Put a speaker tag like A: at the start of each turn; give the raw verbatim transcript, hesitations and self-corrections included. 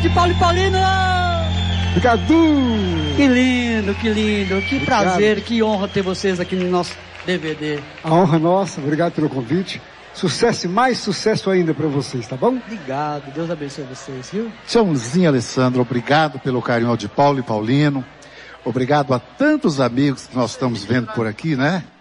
A: de Paulo e Paulino!
B: Obrigado!
A: Que lindo, que lindo, que
B: Obrigado.
A: prazer, que honra ter vocês aqui no nosso D V D.
B: A honra nossa, obrigado pelo convite. Sucesso e mais sucesso ainda para vocês, tá bom?
A: Obrigado, Deus abençoe vocês, viu?
C: Tchauzinho, Alessandro, obrigado pelo carinho de Paulo e Paulino. Obrigado a tantos amigos que nós estamos vendo por aqui, né?